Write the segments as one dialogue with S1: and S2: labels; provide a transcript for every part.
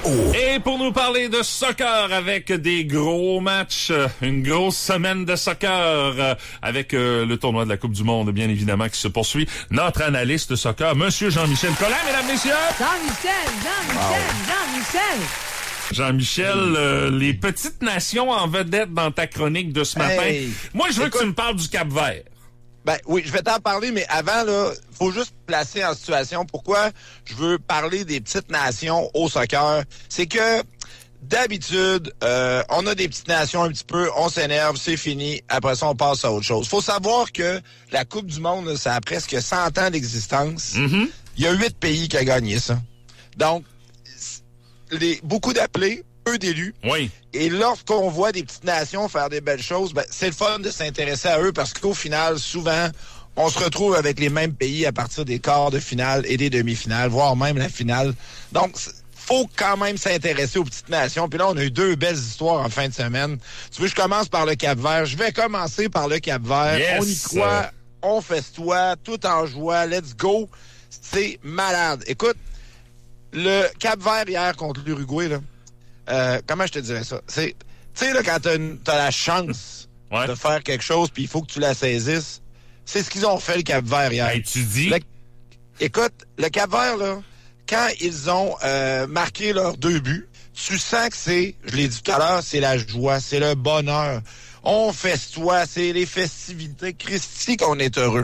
S1: Et pour nous parler de soccer avec des gros matchs, une grosse semaine de soccer avec le tournoi de la Coupe du Monde, bien évidemment, qui se poursuit. Notre analyste soccer, Monsieur Jean-Michel Collin, mesdames, messieurs. Jean-Michel, les petites nations en vedette dans ta chronique de ce matin. Moi, je veux que tu me parles du Cap-Vert.
S2: Ben oui, je vais t'en parler, mais avant, là, faut juste placer en situation. Pourquoi je veux parler des petites nations au soccer? C'est que d'habitude, on a des petites nations un petit peu, on s'énerve, c'est fini. Après ça, on passe à autre chose. Faut savoir que la Coupe du Monde, là, ça a presque 100 ans d'existence. Il y a 8 pays qui ont gagné ça. Donc, beaucoup d'appelés, peu d'élus.
S1: Oui.
S2: Et lorsqu'on voit des petites nations faire des belles choses, ben, c'est le fun de s'intéresser à eux parce qu'au final, souvent, on se retrouve avec les mêmes pays à partir des quarts de finale et des demi-finales, voire même la finale. Donc, faut quand même s'intéresser aux petites nations. Puis là, on a eu 2 belles histoires en fin de semaine. Tu veux, je commence par le Cap-Vert. Je vais commencer par le Cap-Vert.
S1: Yes.
S2: On y croit, on festoie, tout en joie, let's go. C'est malade. Écoute, le Cap-Vert hier contre l'Uruguay, là, comment je te dirais ça? Tu sais, là, quand t'as la chance de faire quelque chose puis il faut que tu la saisisses, c'est ce qu'ils ont fait, le Cap-Vert hier.
S1: Hey, tu dis?
S2: Écoute, le Cap-Vert, là, quand ils ont marqué leurs 2 buts, tu sens que c'est, je l'ai dit tout à l'heure, c'est la joie, c'est le bonheur. On festoie, c'est les festivités. Christy, qu'on est heureux.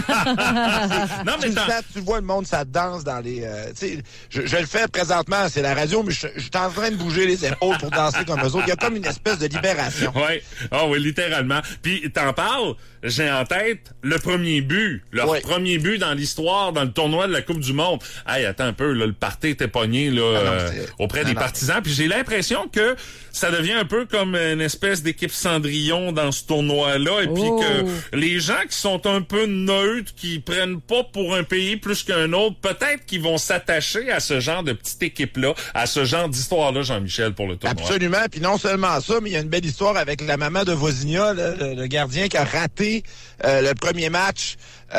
S1: Non, mais
S2: tu vois le monde, ça danse dans les... je le fais présentement, c'est la radio, mais je suis en train de bouger les épaules pour danser comme eux autres. Il y a comme une espèce de libération.
S1: Oui, oui, littéralement. Puis, t'en parles, j'ai en tête le premier but. Leur premier but dans l'histoire, dans le tournoi de la Coupe du Monde. Hey, attends un peu, là, le party était pogné là, auprès des partisans. Puis j'ai l'impression que ça devient un peu comme une espèce d'équipe Cendrillon dans ce tournoi-là. Et puis que les gens qui sont un peu neutres, qui prennent pas pour un pays plus qu'un autre, peut-être qu'ils vont s'attacher à ce genre de petite équipe-là, à ce genre d'histoire-là, Jean-Michel, pour le tournoi.
S2: Absolument. Puis non seulement ça, mais il y a une belle histoire avec la maman de Vozinha, le gardien qui a raté le premier match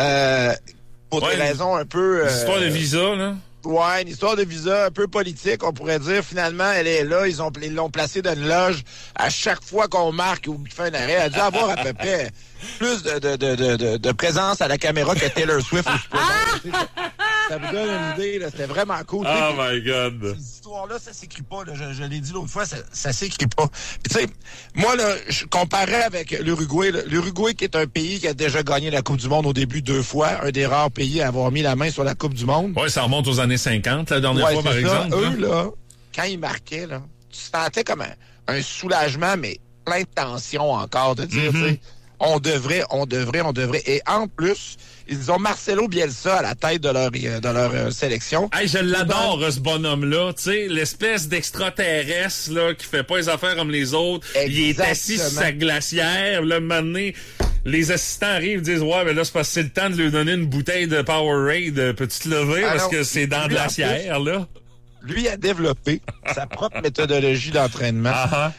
S2: pour des raisons un peu...
S1: Histoire de visa, là.
S2: Ouais, une histoire de visa un peu politique, on pourrait dire. Finalement, elle est là. Ils l'ont placée dans une loge. À chaque fois qu'on marque ou qu'il fait un arrêt, elle a dû avoir à peu près plus de présence à la caméra que Taylor Swift au Super Bowl. Ça vous donne une idée, là. C'était vraiment cool.
S1: Oh my God.
S2: Ces histoires-là, ça s'écrit pas, là. Je l'ai dit l'autre fois, ça s'écrit pas. Puis tu sais, moi, là, je comparais avec l'Uruguay. L'Uruguay qui est un pays qui a déjà gagné la Coupe du Monde au début 2 fois. Un des rares pays à avoir mis la main sur la Coupe du Monde.
S1: Oui, ça remonte aux années 50, la dernière fois, par exemple.
S2: Eux, là, quand ils marquaient, là, tu sentais comme un soulagement, mais plein de tension encore, de dire, tu sais, on devrait. Et en plus, ils ont Marcelo Bielsa à la tête de leur sélection.
S1: Hey, je l'adore, ce bonhomme-là, tu sais, l'espèce d'extraterrestre, là, qui fait pas les affaires comme les autres.
S2: Exactement.
S1: Il est assis sur sa glacière, là, maintenant, les assistants arrivent et disent, ouais, mais là, c'est parce que c'est le temps de lui donner une bouteille de Powerade, peux-tu te lever, parce que c'est dans la glacière, là.
S2: Lui a développé sa propre méthodologie d'entraînement.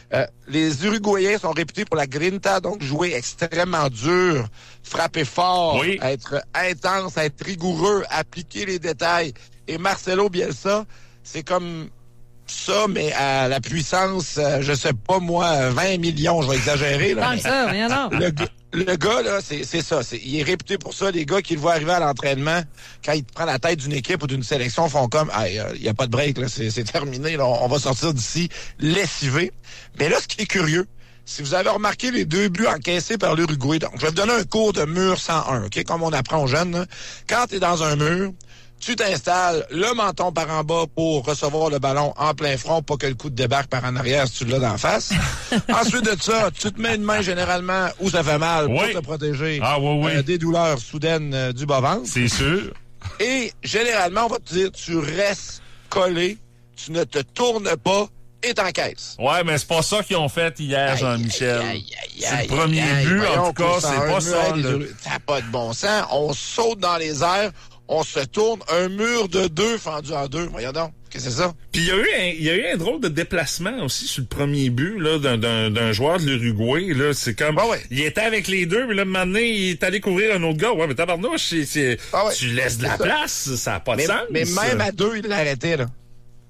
S2: Les Uruguayens sont réputés pour la grinta, donc jouer extrêmement dur, frapper fort, être intense, être rigoureux, appliquer les détails. Et Marcelo Bielsa, c'est comme ça, mais à la puissance, je sais pas moi, 20 millions, je vais exagérer. Là,
S3: ça, rien d'autre.
S2: Le gars, là, c'est ça. Il est réputé pour ça. Les gars qui le voient arriver à l'entraînement, quand il prend la tête d'une équipe ou d'une sélection, font comme, il n'y a pas de break, là, c'est terminé, là, on va sortir d'ici lessivé. Mais là, ce qui est curieux, si vous avez remarqué les 2 buts encaissés par l'Uruguay, donc je vais vous donner un cours de mur 101, OK, comme on apprend aux jeunes, là. Quand tu es dans un mur, tu t'installes le menton par en bas pour recevoir le ballon en plein front, pas que le coup de débarque par en arrière si tu l'as d'en face. Ensuite de ça, tu te mets une main généralement où ça fait mal pour te protéger des douleurs soudaines du bas-ventre.
S1: C'est sûr.
S2: Et généralement, on va te dire, tu restes collé, tu ne te tournes pas et t'encaisses.
S1: Ouais, mais c'est pas ça qu'ils ont fait hier, Jean-Michel. C'est le premier but, en tout cas, c'est pas ça.
S2: Ça n'a pas de bon sens. On saute dans les airs, on se tourne, un mur de 2 fendu en 2. Voyons donc, qu'est-ce que c'est ça?
S1: Puis il y a eu un drôle de déplacement aussi sur le premier but là d'un joueur de l'Uruguay. Là, c'est comme il était avec les deux, mais là maintenant il est allé couvrir un autre gars. Ouais, mais tabarnouche, tu laisses de la place, ça n'a pas de sens.
S2: Mais même à 2, il l'arrêtait là.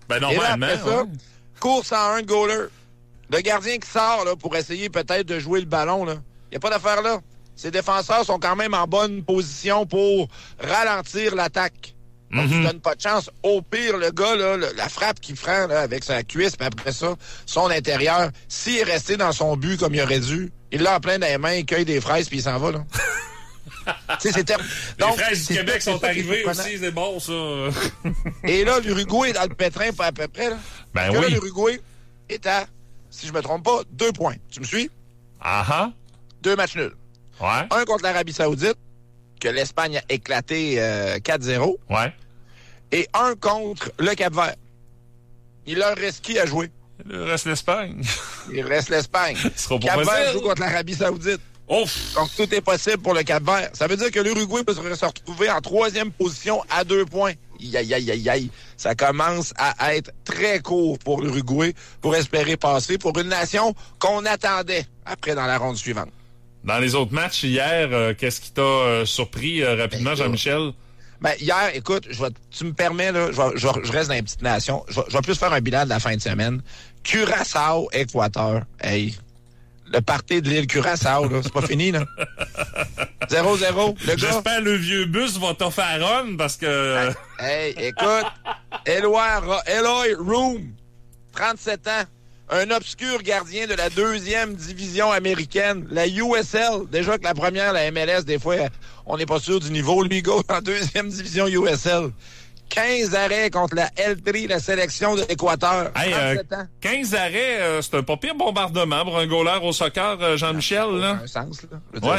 S1: Ben, normalement.
S2: Et là, après ça, course en un goaler. Le gardien qui sort là, pour essayer peut-être de jouer le ballon, il n'y a pas d'affaire là. Ses défenseurs sont quand même en bonne position pour ralentir l'attaque. Donc, tu ne donnes pas de chance. Au pire, le gars, là, la frappe qu'il prend là, avec sa cuisse, puis après ça, son intérieur, s'il est resté dans son but comme il aurait dû, il l'a en plein dans les mains, il cueille des fraises, puis il s'en va. Là.
S1: Les fraises du Québec sont arrivées aussi, c'est bon, ça.
S2: Et là, l'Uruguay est dans le pétrin, pas à peu près. Là.
S1: Ben
S2: oui.
S1: Là,
S2: l'Uruguay est à, si je me trompe pas, 2 points. Tu me suis? 2 matchs nuls.
S1: Ouais.
S2: Un contre l'Arabie Saoudite, que l'Espagne a éclaté 4-0.
S1: Ouais.
S2: Et un contre le Cap-Vert. Il leur reste qui à jouer?
S1: Il reste l'Espagne.
S2: Il reste l'Espagne.
S1: Cap-Vert
S2: joue contre l'Arabie Saoudite.
S1: Ouf.
S2: Donc, tout est possible pour le Cap-Vert. Ça veut dire que l'Uruguay peut se retrouver en 3e position à 2 points. Aïe. Ça commence à être très court pour l'Uruguay pour espérer passer pour une nation qu'on attendait après dans la ronde suivante.
S1: Dans les autres matchs hier, qu'est-ce qui t'a surpris rapidement, Jean-Michel?
S2: Ben, hier, écoute, tu me permets, là, je reste dans les petites nations. Je vais plus faire un bilan de la fin de semaine. Curaçao, Équateur. Hey, le party de l'île Curaçao, là, c'est pas fini, là. 0-0, le gars.
S1: J'espère le vieux bus va t'en faire run parce que...
S2: Hey, écoute, Eloy Room, 37 ans. Un obscur gardien de la 2e division américaine, la USL. Déjà que la première, la MLS, des fois, on n'est pas sûr du niveau. Lui, go en 2e division USL. 15 arrêts contre la L3, la sélection de l'Équateur.
S1: Hey,
S2: 37 ans.
S1: 15 arrêts, c'est un pas pire bombardement pour un goaler au soccer, Jean-Michel.
S2: Ça
S1: là.
S2: a un sens, là.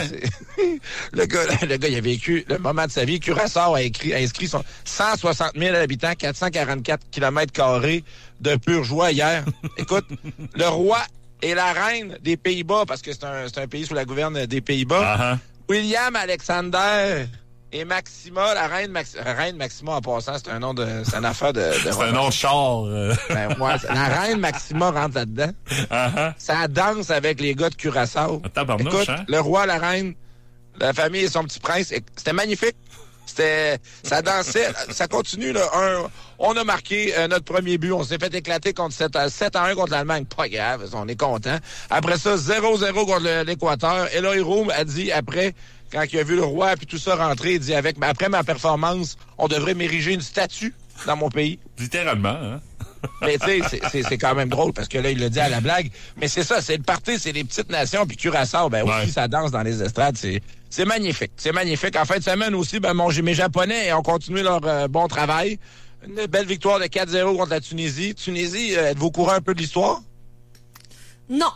S2: Le gars, il a vécu le moment de sa vie. Curaçao a inscrit son 160 000 habitants, 444 km² de pure joie hier. Écoute, le roi et la reine des Pays-Bas, parce que c'est un pays sous la gouverne des Pays-Bas, William Alexander et Maxima, la reine Maxima en passant, c'est un nom c'est une affaire de
S1: c'est un nom de char.
S2: Ben, ouais, la reine Maxima rentre là-dedans. Ça danse avec les gars de Curaçao. Écoute, le roi, la reine, la famille et son petit prince, c'était magnifique. Ça dansait, ça continue, là. On a marqué notre premier but, on s'est fait éclater contre 7-1 contre l'Allemagne. Pas grave, on est content. Après ça, 0-0 contre l'Équateur. Eloy Room a dit après, quand il a vu le roi puis tout ça rentrer, il dit après ma performance, on devrait m'ériger une statue dans mon pays.
S1: Littéralement, hein?
S2: Mais tu sais, c'est quand même drôle parce que là, il le dit à la blague. Mais c'est ça, c'est le party, c'est les petites nations. Puis Curaçao, aussi, ça danse dans les estrades. C'est magnifique. C'est magnifique. En fin de semaine aussi, mes Japonais ont continué leur bon travail. Une belle victoire de 4-0 contre la Tunisie. Tunisie, êtes-vous au courant un peu de l'histoire?
S3: Non.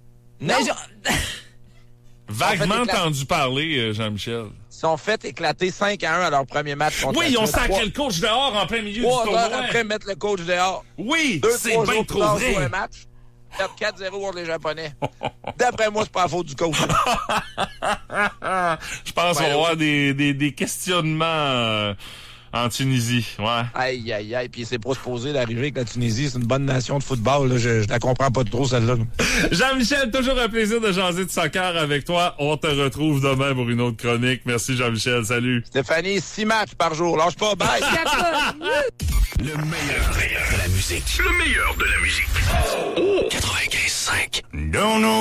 S1: Vaguement entendu parler, Jean-Michel.
S2: Ils sont fait éclater 5-1 à leur premier match contre
S1: ils ont sacré le coach dehors en plein milieu du tournoi.
S2: 3 heures après mettre le coach dehors.
S1: Oui, c'est bien trop vrai.
S2: Un match, 4-0 contre les Japonais. D'après moi, c'est pas la faute du coach.
S1: Je pense qu'on va avoir des questionnements en Tunisie, ouais.
S2: Aïe. Puis c'est pas supposé d'arriver avec la Tunisie. C'est une bonne nation de football. Là. Je la comprends pas trop, celle-là.
S1: Jean-Michel, toujours un plaisir de jaser de soccer avec toi. On te retrouve demain pour une autre chronique. Merci, Jean-Michel. Salut.
S2: Stéphanie, 6 matchs par jour. Lâche pas, bye.
S4: Le meilleur de la musique. Le meilleur de la musique. Oh, 95.5. Non.